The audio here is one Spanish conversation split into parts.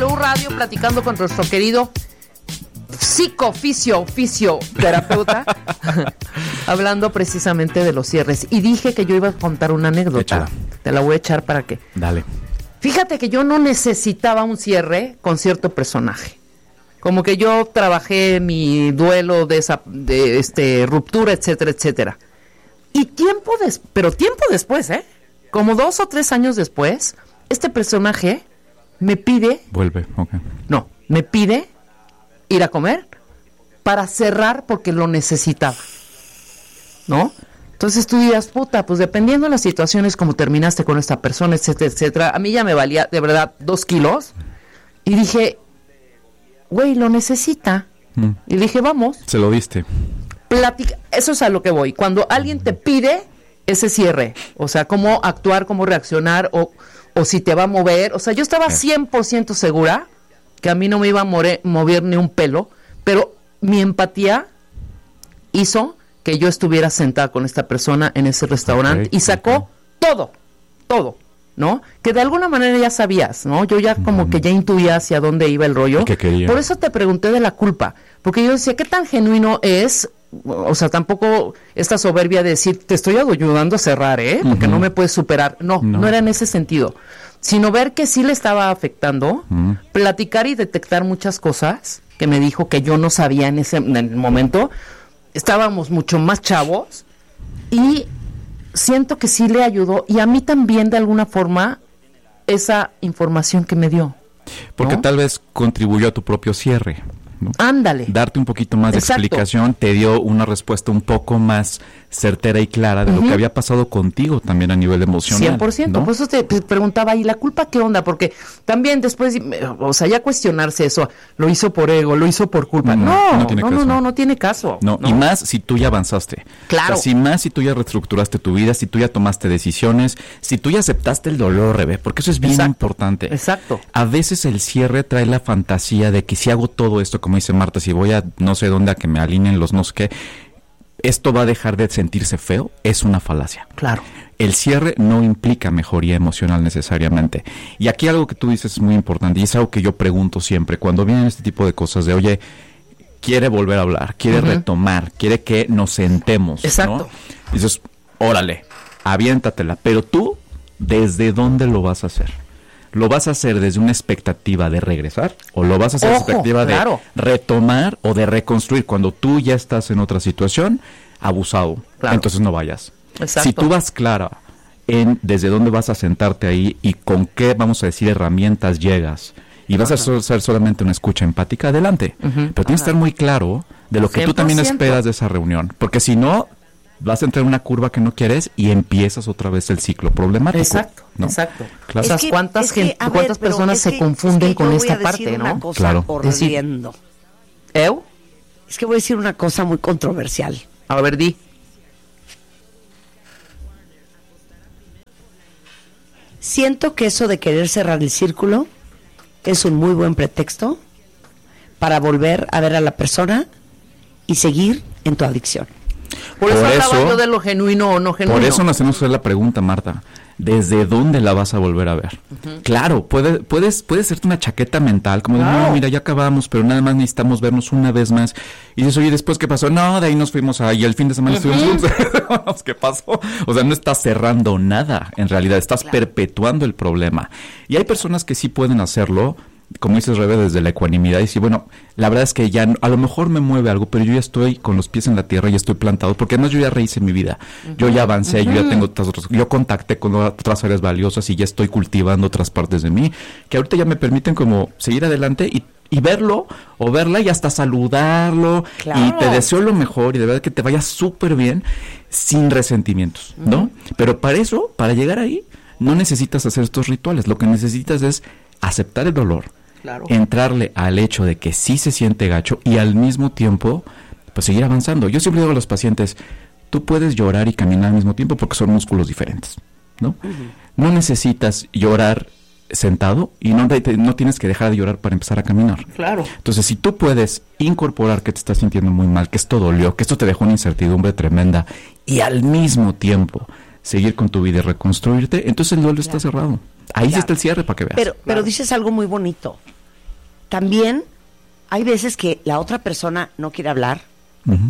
W Radio platicando con nuestro querido fisioterapeuta, hablando precisamente de los cierres. Y dije que yo iba a contar una anécdota. Échala. Te la voy a echar para que... Dale. Fíjate que yo no necesitaba un cierre con cierto personaje. Como que yo trabajé mi duelo de ruptura, etcétera, etcétera. Y tiempo después, como 2 o 3 años después, este personaje me pide... Vuelve, ok. No, me pide ir a comer para cerrar porque lo necesitaba, ¿no? Entonces tú dirás, puta, pues dependiendo de las situaciones, como terminaste con esta persona, etcétera, etcétera, a mí ya me valía, de verdad, 2 kilos. Y dije, güey, lo necesita. Y dije, vamos. Se lo diste. Eso es a lo que voy. Cuando alguien te pide ese cierre, o sea, cómo actuar, cómo reaccionar, o si te va a mover. O sea, yo estaba 100% segura que a mí no me iba a mover ni un pelo, pero mi empatía hizo que yo estuviera sentada con esta persona en ese restaurante y sacó todo, ¿no? Que de alguna manera ya sabías, ¿no? Yo ya como que ya intuía hacia dónde iba el rollo. ¿Qué quería? Por eso te pregunté de la culpa, porque yo decía, ¿qué tan genuino es? O sea, tampoco esta soberbia de decir, te estoy ayudando a cerrar, porque no me puedes superar. No era en ese sentido, sino ver que sí le estaba afectando, platicar y detectar muchas cosas que me dijo que yo no sabía en el momento. Estábamos mucho más chavos y siento que sí le ayudó, y a mí también de alguna forma esa información que me dio. Porque ¿no? tal vez contribuyó a tu propio cierre, ¿no? Ándale. Darte un poquito más de explicación te dio una respuesta un poco más certera y clara de lo que había pasado contigo también a nivel emocional. 100%, ¿no? Por eso te preguntaba, ¿y la culpa qué onda? Porque también después, o sea, ya cuestionarse eso, lo hizo por ego, lo hizo por culpa. No tiene caso. No, y más si tú ya avanzaste. Claro. O sea, si tú ya reestructuraste tu vida, si tú ya tomaste decisiones, si tú ya aceptaste el dolor, Rebe, porque eso es bien importante. Exacto. A veces el cierre trae la fantasía de que si hago todo esto, como dice Marta, si voy a no sé dónde a que me alineen los no sé qué, esto va a dejar de sentirse feo. Es una falacia. Claro. El cierre no implica mejoría emocional necesariamente. Y aquí algo que tú dices es muy importante, y es algo que yo pregunto siempre cuando vienen este tipo de cosas de, oye, quiere volver a hablar, quiere retomar, quiere que nos sentemos. Exacto. ¿no? Dices, órale, aviéntatela, pero tú, ¿desde dónde lo vas a hacer? ¿Lo vas a hacer desde una expectativa de regresar? ¿O lo vas a hacer expectativa de retomar o de reconstruir? Cuando tú ya estás en otra situación, abusado, entonces no vayas. Exacto. Si tú vas clara en desde dónde vas a sentarte ahí y con qué, vamos a decir, herramientas llegas, y vas a ser solamente una escucha empática, adelante. Pero tienes que estar muy claro de lo que 100%. Tú también esperas de esa reunión, porque si no, vas a entrar en una curva que no quieres y empiezas otra vez el ciclo problemático. Exacto, ¿no? exacto. Claro. O sea, ¿cuántas personas se confunden con esta parte, una no? Cosa claro. horrendo. ¿Eu? Es que voy a decir una cosa muy controversial. A ver, di. Siento que eso de querer cerrar el círculo es un muy buen pretexto para volver a ver a la persona y seguir en tu adicción. Por eso hablaba yo de lo genuino o no genuino. Por eso nos hacemos la pregunta, Marta. ¿Desde dónde la vas a volver a ver? Claro, puede serte una chaqueta mental, como de, no, mira, ya acabamos, pero nada más necesitamos vernos una vez más. Y dices, oye, ¿después qué pasó? No, de ahí nos fuimos y el fin de semana estuvimos juntos. ¿Qué pasó? O sea, no estás cerrando nada, en realidad, estás perpetuando el problema. Y hay personas que sí pueden hacerlo, como dices, Rebe, desde la ecuanimidad, y decir, bueno, la verdad es que ya a lo mejor me mueve algo, pero yo ya estoy con los pies en la tierra, ya estoy plantado, porque además yo ya rehice mi vida, yo ya avancé, yo ya tengo yo contacté con otras áreas valiosas y ya estoy cultivando otras partes de mí, que ahorita ya me permiten como seguir adelante y verlo o verla y hasta saludarlo, y te deseo lo mejor y de verdad que te vaya súper bien sin resentimientos, ¿no? Pero para llegar ahí, no necesitas hacer estos rituales, lo que necesitas es aceptar el dolor, entrarle al hecho de que sí se siente gacho y al mismo tiempo pues seguir avanzando. Yo siempre digo a los pacientes, tú puedes llorar y caminar al mismo tiempo porque son músculos diferentes, ¿no? No necesitas llorar sentado y no tienes que dejar de llorar para empezar a caminar. Claro. Entonces, si tú puedes incorporar que te estás sintiendo muy mal, que esto dolió, que esto te dejó una incertidumbre tremenda y al mismo tiempo seguir con tu vida y reconstruirte, entonces el duelo está cerrado. Ahí sí está el cierre para que veas. Pero dices algo muy bonito. también hay veces que la otra persona no quiere hablar, Uh-huh.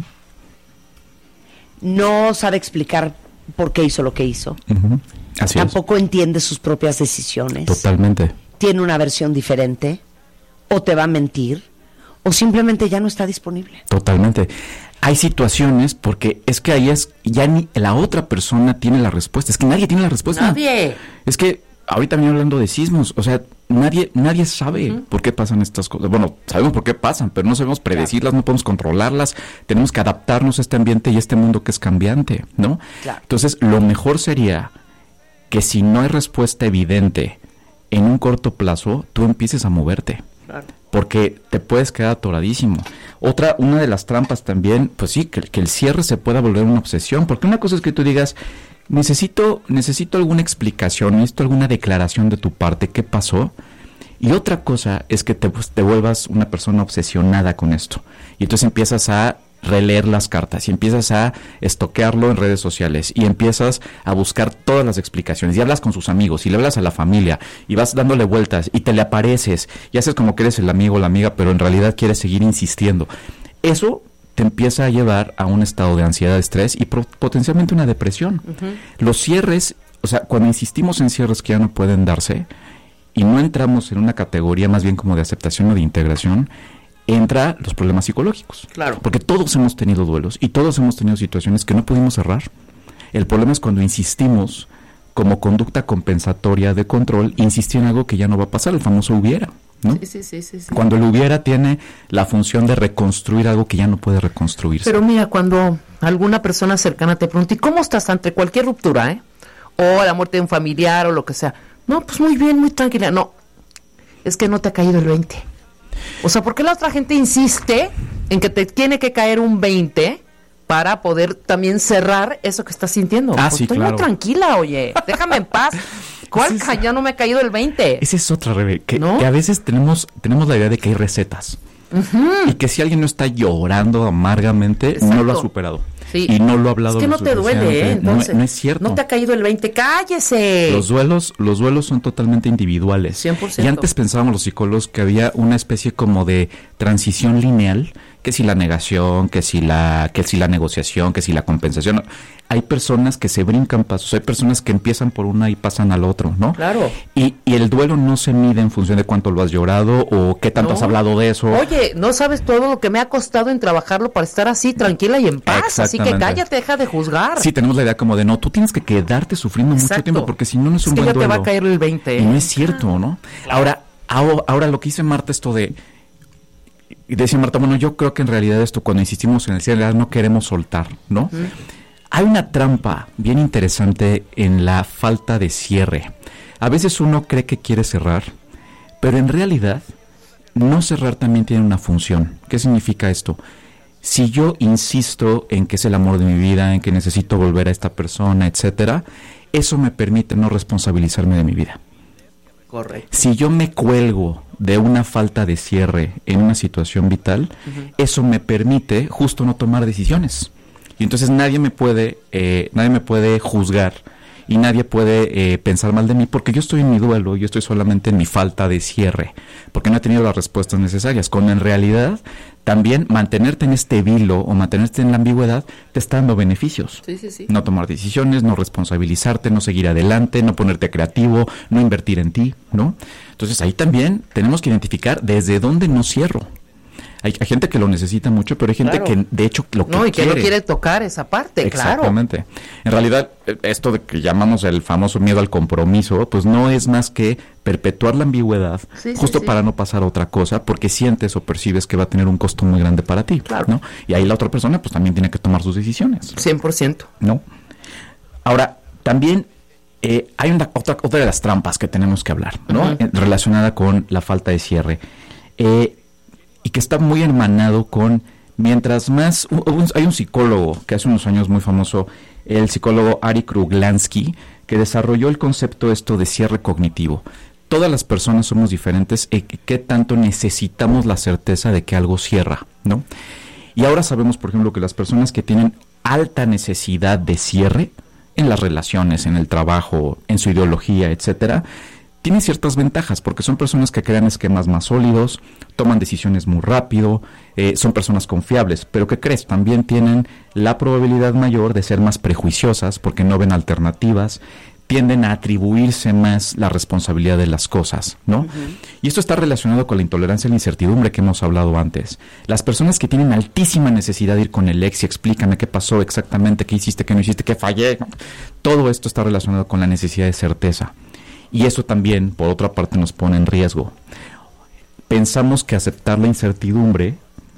no sabe explicar por qué hizo lo que hizo, Uh-huh. Así tampoco entiende sus propias decisiones, es. Totalmente. tiene una versión diferente, o te va a mentir, o simplemente ya no está disponible. Totalmente. Hay situaciones porque es que ahí es, ya ni la otra persona tiene la respuesta. Es que nadie tiene la respuesta. Nadie. Es que ahorita venía hablando de sismos, o sea, nadie sabe por qué pasan estas cosas. Bueno, sabemos por qué pasan, pero no sabemos predecirlas, no podemos controlarlas. Tenemos que adaptarnos a este ambiente y a este mundo que es cambiante, ¿no? Claro. Entonces, lo mejor sería que si no hay respuesta evidente en un corto plazo, tú empieces a moverte. Claro. Porque te puedes quedar atoradísimo. Una de las trampas también, pues sí, que el cierre se pueda volver una obsesión. Porque una cosa es que tú digas, necesito alguna explicación, necesito alguna declaración de tu parte, ¿qué pasó? Y otra cosa es que te vuelvas una persona obsesionada con esto. Y entonces empiezas a releer las cartas y empiezas a estoquearlo en redes sociales y empiezas a buscar todas las explicaciones y hablas con sus amigos y le hablas a la familia y vas dándole vueltas y te le apareces y haces como que eres el amigo o la amiga, pero en realidad quieres seguir insistiendo. Eso te empieza a llevar a un estado de ansiedad, estrés y potencialmente una depresión. Uh-huh. Los cierres, o sea, cuando insistimos en cierres que ya no pueden darse y no entramos en una categoría más bien como de aceptación o de integración, entra los problemas psicológicos. Claro. Porque todos hemos tenido duelos y todos hemos tenido situaciones que no pudimos cerrar. El problema es cuando insistimos como conducta compensatoria de control, insistir en algo que ya no va a pasar, el famoso hubiera, ¿no? Sí. Cuando el hubiera tiene la función de reconstruir algo que ya no puede reconstruirse. Pero mira, cuando alguna persona cercana te pregunta, ¿y cómo estás ante cualquier ruptura, o la muerte de un familiar o lo que sea? No, pues muy bien, muy tranquila. No, es que no te ha caído el 20. O sea, ¿por qué la otra gente insiste en que te tiene que caer un 20 para poder también cerrar eso que estás sintiendo? Ah, pues sí, estoy claro. muy tranquila, oye, déjame en paz. ¿Cuál? Ya no me ha caído el 20. Esa es otra, Rebe, ¿No? que a veces tenemos la idea de que hay recetas. Uh-huh. Y que si alguien no está llorando amargamente, exacto, no lo ha superado. Sí. Y no lo ha hablado. Es que no te duele, entonces. No es cierto. No te ha caído el 20, cállese. Los duelos son totalmente individuales. 100%. Y antes pensábamos los psicólogos que había una especie como de transición lineal, que si la negación, que si la negociación, que si la compensación. Hay personas que se brincan pasos, hay personas que empiezan por una y pasan al otro, ¿no? Claro. Y el duelo no se mide en función de cuánto lo has llorado o qué tanto has hablado de eso. Oye, no sabes todo lo que me ha costado en trabajarlo para estar así, tranquila y en paz. Así que cállate, deja de juzgar. Sí, tenemos la idea como de no, tú tienes que quedarte sufriendo mucho tiempo porque si no, no es un buen duelo. Es que ya te va a caer el 20. Y no es cierto, ¿no? Claro. Ahora lo que dice Marta, esto de... Y decía Marta, bueno, yo creo que en realidad esto, cuando insistimos en el cierre, no queremos soltar, ¿no? Hay una trampa bien interesante en la falta de cierre. A veces uno cree que quiere cerrar, pero en realidad no cerrar también tiene una función. ¿Qué significa esto? Si yo insisto en que es el amor de mi vida, en que necesito volver a esta persona, etcétera, eso me permite no responsabilizarme de mi vida. Correcto. Si yo me cuelgo de una falta de cierre en una situación vital, eso me permite justo no tomar decisiones. Y entonces nadie me puede juzgar y nadie puede pensar mal de mí porque yo estoy en mi duelo, yo estoy solamente en mi falta de cierre, porque no he tenido las respuestas necesarias, cuando en realidad también mantenerte en este vilo o mantenerte en la ambigüedad te está dando beneficios. Sí. No tomar decisiones, no responsabilizarte, no seguir adelante, no ponerte creativo, no invertir en ti, ¿no? Entonces ahí también tenemos que identificar desde dónde no cierro. Hay gente que lo necesita mucho, pero hay gente que de hecho lo que y que no quiere tocar esa parte. Exactamente. Claro. En realidad, esto de que llamamos el famoso miedo al compromiso, pues no es más que perpetuar la ambigüedad justo para no pasar a otra cosa, porque sientes o percibes que va a tener un costo muy grande para ti, ¿no? Y ahí la otra persona pues también tiene que tomar sus decisiones. 100%. ¿No? Ahora, también hay otra de las trampas que tenemos que hablar, ¿no? Relacionada con la falta de cierre. Y que está muy hermanado con, mientras más... hay un psicólogo que hace unos años muy famoso, el psicólogo Ari Kruglansky, que desarrolló el concepto de cierre cognitivo. Todas las personas somos diferentes y qué tanto necesitamos la certeza de que algo cierra, ¿no? Y ahora sabemos, por ejemplo, que las personas que tienen alta necesidad de cierre en las relaciones, en el trabajo, en su ideología, etcétera, tiene ciertas ventajas, porque son personas que crean esquemas más sólidos, toman decisiones muy rápido, son personas confiables, pero ¿qué crees? También tienen la probabilidad mayor de ser más prejuiciosas, porque no ven alternativas, tienden a atribuirse más la responsabilidad de las cosas, ¿no? Uh-huh. Y esto está relacionado con la intolerancia a la incertidumbre que hemos hablado antes. Las personas que tienen altísima necesidad de ir con el ex y explícame qué pasó exactamente, qué hiciste, qué no hiciste, qué fallé, todo esto está relacionado con la necesidad de certeza. Y eso también, por otra parte, nos pone en riesgo. Pensamos que aceptar la incertidumbre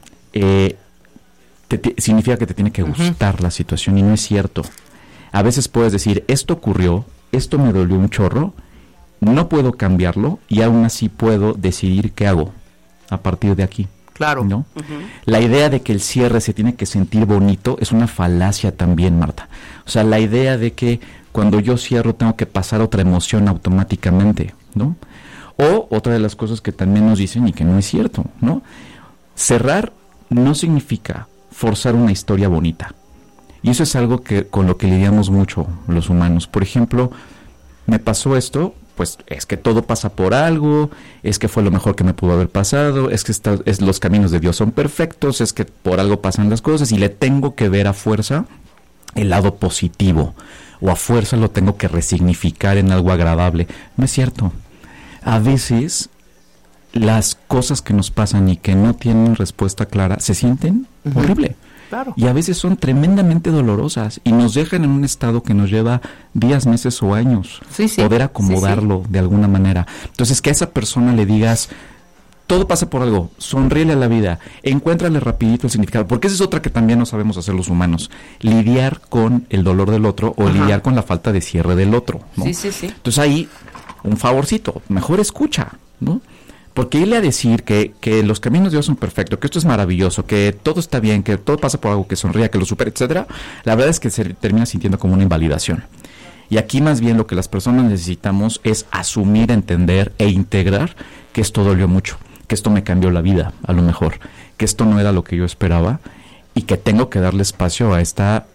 significa que te tiene que gustar uh-huh. la situación, y no es cierto. A veces puedes decir, esto ocurrió, esto me dolió un chorro, no puedo cambiarlo y aún así puedo decidir qué hago a partir de aquí. Claro. ¿No? Uh-huh. La idea de que el cierre se tiene que sentir bonito es una falacia también, Marta. O sea, la idea de que cuando yo cierro tengo que pasar otra emoción automáticamente, ¿no? O otra de las cosas que también nos dicen y que no es cierto, ¿no? Cerrar no significa forzar una historia bonita. Y eso es algo que con lo que lidiamos mucho los humanos. Por ejemplo, me pasó esto, pues es que todo pasa por algo, es que fue lo mejor que me pudo haber pasado, es que los caminos de Dios son perfectos, es que por algo pasan las cosas y le tengo que ver a fuerza el lado positivo, o a fuerza lo tengo que resignificar en algo agradable. No es cierto. A veces las cosas que nos pasan y que no tienen respuesta clara se sienten uh-huh. horrible. Claro. Y a veces son tremendamente dolorosas y nos dejan en un estado que nos lleva días, meses o años poder acomodarlo de alguna manera. Entonces, que a esa persona le digas, todo pasa por algo, sonríele a la vida, encuéntrale rapidito el significado, porque esa es otra que también no sabemos hacer los humanos, lidiar con el dolor del otro o lidiar con la falta de cierre del otro, ¿no? Entonces ahí, un favorcito, mejor escucha, ¿no? Porque irle a decir que los caminos de Dios son perfectos, que esto es maravilloso, que todo está bien, que todo pasa por algo, que sonría, que lo supera, etcétera, la verdad es que se termina sintiendo como una invalidación. Y aquí más bien lo que las personas necesitamos es asumir, entender e integrar que esto dolió mucho, que esto me cambió la vida, a lo mejor, que esto no era lo que yo esperaba y que tengo que darle espacio a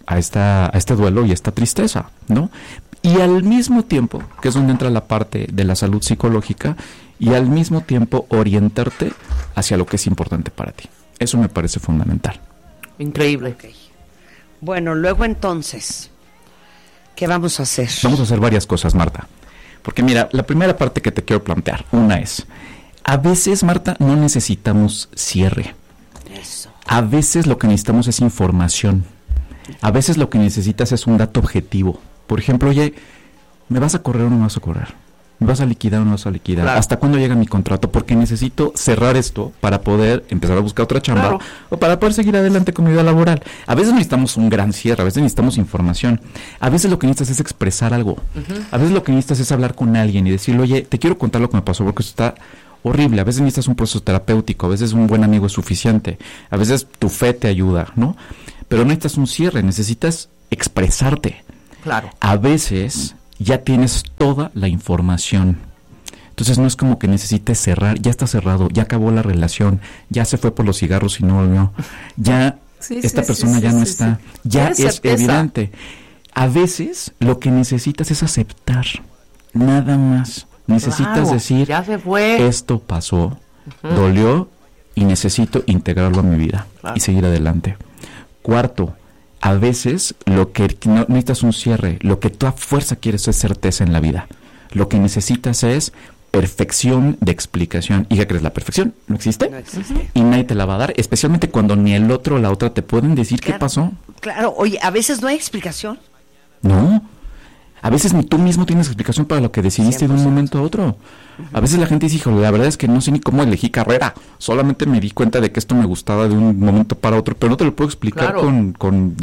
este duelo y esta tristeza, ¿no? Y al mismo tiempo, que es donde entra la parte de la salud psicológica, y al mismo tiempo orientarte hacia lo que es importante para ti. Eso me parece fundamental. Increíble. Okay. Bueno, luego entonces, ¿qué vamos a hacer? Vamos a hacer varias cosas, Marta. Porque mira, la primera parte que te quiero plantear, una es, a veces, Marta, no necesitamos cierre. Eso. A veces lo que necesitamos es información. A veces lo que necesitas es un dato objetivo. Por ejemplo, oye, ¿me vas a correr o no me vas a correr? ¿Me vas a liquidar o no vas a liquidar? Claro. ¿Hasta cuándo llega mi contrato? Porque necesito cerrar esto para poder empezar a buscar otra chamba, claro, o para poder seguir adelante con mi vida laboral. A veces necesitamos un gran cierre, a veces necesitamos información. A veces lo que necesitas es expresar algo. Uh-huh. A veces lo que necesitas es hablar con alguien y decirle, oye, te quiero contar lo que me pasó porque esto está horrible. A veces necesitas un proceso terapéutico, a veces un buen amigo es suficiente, a veces tu fe te ayuda, ¿no? Pero no necesitas un cierre, necesitas expresarte. Claro. A veces ya tienes toda la información. Entonces no es como que necesites cerrar, ya está cerrado, ya acabó la relación, ya se fue por los cigarros y no volvió, ya esta persona ya no está, ya es evidente. A veces lo que necesitas es aceptar, nada más. Necesitas decir, ya se fue, esto pasó, dolió y necesito integrarlo a mi vida y seguir adelante. Cuarto, a veces lo que no necesitas un cierre, lo que tú a fuerza quieres es certeza en la vida. Lo que necesitas es perfección de explicación. ¿Y qué crees? La perfección no existe. No existe. Y nadie te la va a dar, especialmente cuando ni el otro o la otra te pueden decir qué pasó. Claro, oye, a veces no hay explicación. No. A veces ni tú mismo tienes explicación para lo que decidiste 100%. De un momento a otro. A veces la gente dice, híjole, la verdad es que no sé ni cómo elegí carrera. Solamente me di cuenta de que esto me gustaba de un momento para otro, pero no te lo puedo explicar, claro, con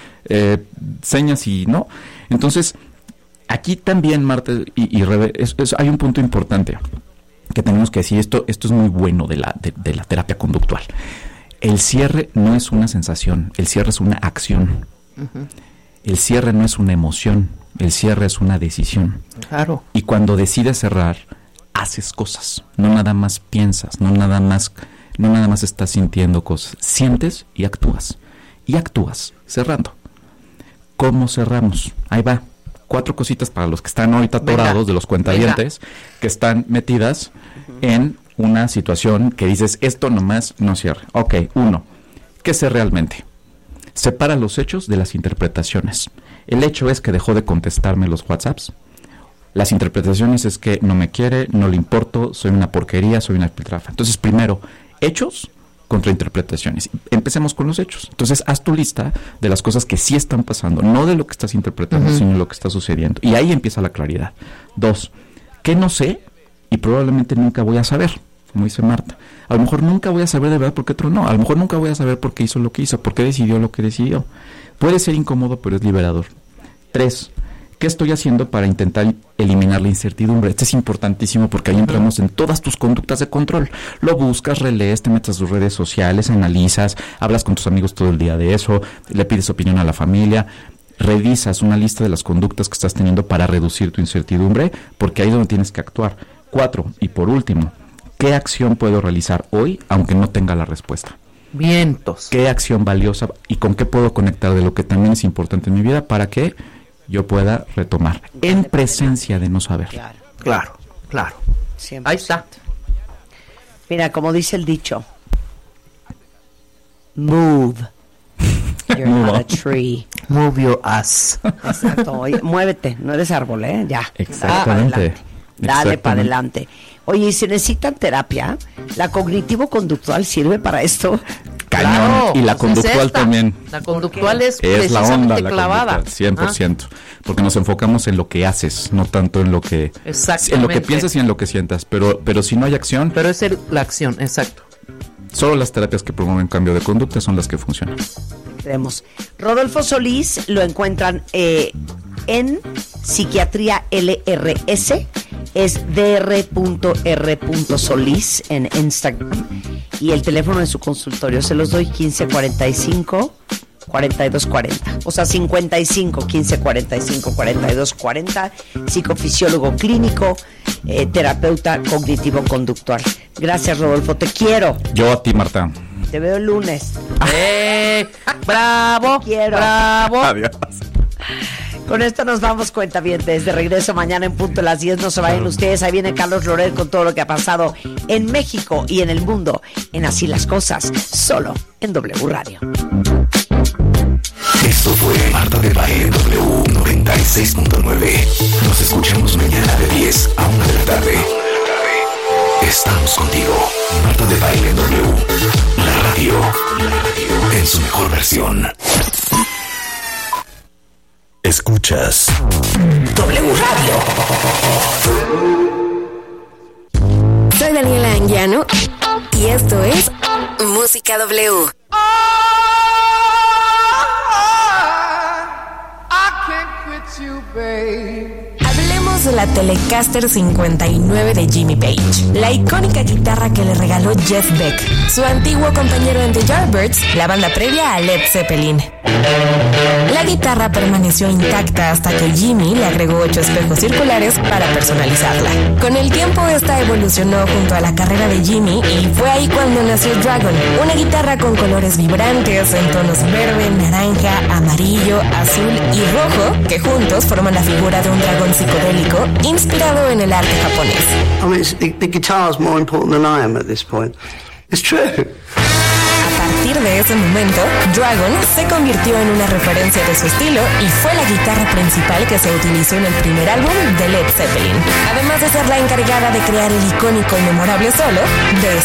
señas y no. Entonces, aquí también, Marta, hay un punto importante que tenemos que decir. Esto es muy bueno de la terapia conductual. El cierre no es una sensación, el cierre es una acción. Uh-huh. El cierre no es una emoción, el cierre es una decisión. Claro. Y cuando decides cerrar, haces cosas, no nada más piensas, no nada más estás sintiendo cosas, sientes y actúas cerrando. ¿Cómo cerramos? Ahí va, 4 cositas para los que están ahorita atorados de los cuentavientes, que están metidas en una situación que dices, esto nomás no cierra. Ok, 1, ¿qué sé realmente? Separa los hechos de las interpretaciones. El hecho es que dejó de contestarme los WhatsApps. Las interpretaciones es que no me quiere, no le importo, soy una porquería, soy una piltrafa. Entonces, primero, hechos contra interpretaciones. Empecemos con los hechos. Entonces, haz tu lista de las cosas que sí están pasando, no de lo que estás interpretando, sino de lo que está sucediendo. Y ahí empieza la claridad. 2, ¿qué no sé? Y probablemente nunca voy a saber, como dice Marta. A lo mejor nunca voy a saber de verdad por qué tronó. A lo mejor nunca voy a saber por qué hizo lo que hizo, por qué decidió lo que decidió. Puede ser incómodo, pero es liberador. 3, ¿qué estoy haciendo para intentar eliminar la incertidumbre? Este es importantísimo porque ahí entramos en todas tus conductas de control. Lo buscas, relees, te metes a tus redes sociales, analizas, hablas con tus amigos todo el día de eso, le pides opinión a la familia, revisas una lista de las conductas que estás teniendo para reducir tu incertidumbre, porque ahí es donde tienes que actuar. 4, y por último, ¿qué acción puedo realizar hoy aunque no tenga la respuesta? Vientos. ¿Qué acción valiosa y con qué puedo conectar de lo que también es importante en mi vida para que yo pueda retomar en presencia de no saber? Claro. 100%. Ahí está. Mira, como dice el dicho, move. You're not a tree. Move your ass. Exacto. Oye, muévete, no eres árbol, ¿eh? Ya. Exactamente. Dale para adelante. Oye, ¿y si necesitan terapia? ¿La cognitivo-conductual sirve para esto? Cañón. Claro, Y la pues conductual esta. también. La conductual es Es la precisamente onda, la clavada. conductual, 100%. Porque nos enfocamos en lo que haces, no tanto en lo que piensas y en lo que sientas. Pero si no hay acción, Pero es la acción, exacto. solo las terapias que promueven cambio de conducta son las que funcionan. Tenemos Rodolfo Solís, lo encuentran en Psiquiatría LRS, es dr.r.solís en Instagram, y el teléfono de su consultorio se los doy, 1545 4240, o sea, 55 1545 4240, psicofisiólogo clínico, terapeuta cognitivo conductual. Gracias, Rodolfo, te quiero. Yo a ti, Marta. Te veo el lunes. ¡Bravo! Quiero. ¡Bravo! Adiós. Con esto nos vamos, cuentavientes. De regreso mañana en punto a las 10. No se vayan ustedes. Ahí viene Carlos Loret con todo lo que ha pasado en México y en el mundo en Así las Cosas, solo en W Radio. Esto fue Marta de Baile W 96.9. Nos escuchamos mañana de 10 a 1 de la tarde. Estamos contigo. Marta de Baile W. La radio en su mejor versión. Escuchas W Radio. Soy Daniela Anguiano y esto es Música W. Hablemos de la Telecaster 59 de Jimmy Page, la icónica guitarra que le regaló Jeff Beck, su antiguo compañero en The Yardbirds, la banda previa a Led Zeppelin. La guitarra permaneció intacta hasta que Jimmy le agregó 8 espejos circulares para personalizarla. Con el tiempo esta evolucionó junto a la carrera de Jimmy y fue ahí cuando nació Dragon, una guitarra con colores vibrantes en tonos verde, naranja, amarillo, azul y rojo que juntos forman la figura de un dragón psicodélico inspirado en el arte japonés. I mean, the guitar is more important than I am at this point. It's true. A partir de ese momento, Dragon se convirtió en una referencia de su estilo y fue la guitarra principal que se utilizó en el primer álbum de Led Zeppelin, además de ser la encargada de crear el icónico y memorable solo de